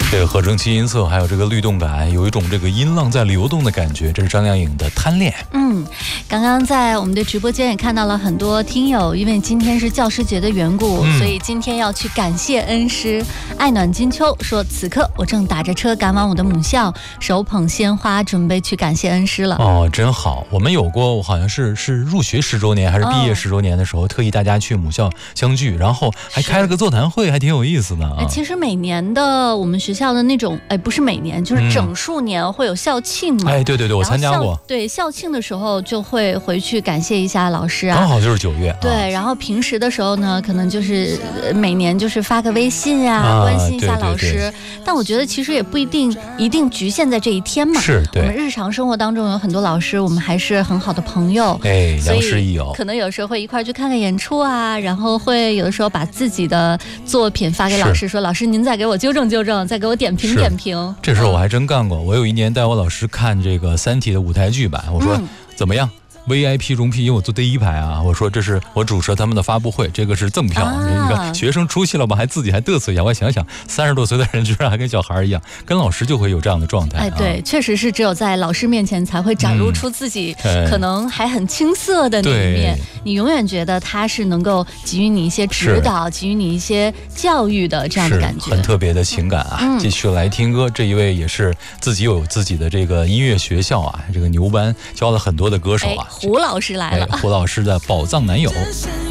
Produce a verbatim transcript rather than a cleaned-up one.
这个合成器音色，还有这个律动感，有一种这个音浪在流动的感觉。这是张靓颖的《贪恋》。 嗯，刚刚在我们的直播间也看到了很多听友，因为今天是教师节的缘故，嗯、所以今天要去感谢恩师。爱暖金秋说，此刻我正打着车赶往我的母校，手捧鲜花，准备去感谢恩师了。 哦，真好。我们有过，我好像是是入学十周年还是毕业十周年的时候，哦、特意大家去母校相聚，然后还开了个座谈会，还挺有意思的啊。 其实每年的我们学校的那种，哎，不是每年，就是整数年会有校庆嘛。 嗯、哎，对对对，我参加过。 对，校庆的时候就会回去感谢一下老师啊。 刚好就是九月。 对，啊、然后平时的时候呢，可能就是每年就是发个微信啊，啊关心一下老师。对对对，但我觉得其实也不一定一定局限在这一天嘛。 是，对。 我们日常生活当中有很多老师，我们还是很好的朋友。 哎，良师益友。 可能有时候会一块去看看演出啊，然后会有的时候把自己的作品发给老师，说老师您再给我纠正纠正，再给我点评点评。 这事我还真干过。我有一年带我老师看这个《三体》的舞台剧版，我说、嗯、怎么样？V I P 容批，因为我坐第一排啊，我说这是我主持他们的发布会，这个是赠票。啊、你看学生出息了吧，还自己还嘚瑟一下。我想想，三十多岁的人居然还跟小孩一样，跟老师就会有这样的状态、啊。 哎，对，确实是只有在老师面前才会展露出自己可能还很青涩的那一面。嗯、你永远觉得他是能够给予你一些指导，给予你一些教育的这样的感觉， 很特别的情感啊。嗯、继续来听歌，这一位也是自己有自己的这个音乐学校啊，这个牛班教了很多的歌手啊。 胡老师来了， 哎、胡老师的宝藏男友。